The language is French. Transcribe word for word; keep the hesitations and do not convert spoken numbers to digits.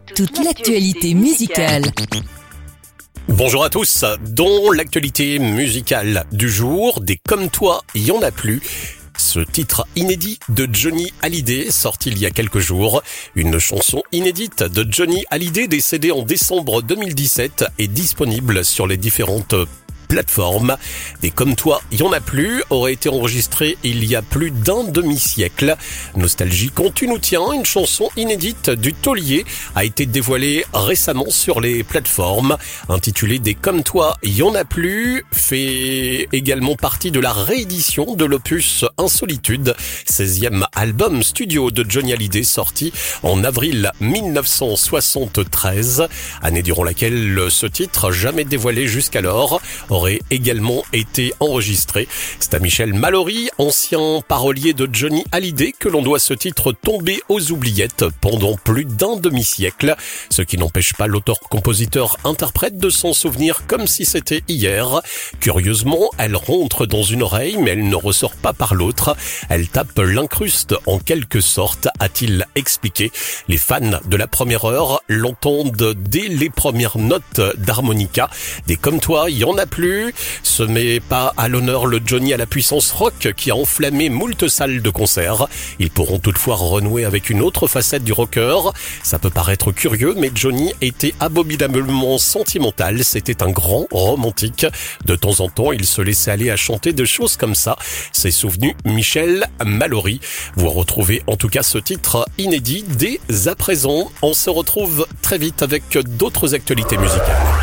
Toute l'actualité musicale. Bonjour à tous, dans l'actualité musicale du jour, des Comme toi, il y en a plus. Ce titre inédit de Johnny Hallyday, sorti il y a quelques jours. Une chanson inédite de Johnny Hallyday, décédé en décembre deux mille dix-sept, est disponible sur les différentes plateforme. Des Comme toi, il y en a plus, aurait été enregistré il y a plus d'un demi-siècle. Nostalgie quand tu nous tiens, une chanson inédite du taulier a été dévoilée récemment sur les plateformes. Intitulée Des Comme toi, il y en a plus, fait également partie de la réédition de l'opus Insolitude, seizième album studio de Johnny Hallyday, sorti en avril mille neuf cent soixante-treize, année durant laquelle ce titre, jamais dévoilé jusqu'alors, aurait également été enregistré. C'est à Michel Mallory, ancien parolier de Johnny Hallyday, que l'on doit ce titre tomber aux oubliettes pendant plus d'un demi-siècle, ce qui n'empêche pas l'auteur-compositeur-interprète de s'en souvenir comme si c'était hier. Curieusement, elle rentre dans une oreille, mais elle ne ressort pas par l'autre. Elle tape l'incruste en quelque sorte, a-t-il expliqué. Les fans de la première heure l'entendent dès les premières notes d'harmonica. Des Comme toi, il y en a plus. Ce met pas à l'honneur le Johnny à la puissance rock qui a enflammé moult salles de concert. Ils pourront toutefois renouer avec une autre facette du rocker. Ça peut paraître curieux, mais Johnny était abominablement sentimental. C'était un grand romantique. De temps en temps, il se laissait aller à chanter de choses comme ça. C'est souvenu Michel Mallory. Vous retrouvez en tout cas ce titre inédit dès à présent. On se retrouve très vite avec d'autres actualités musicales.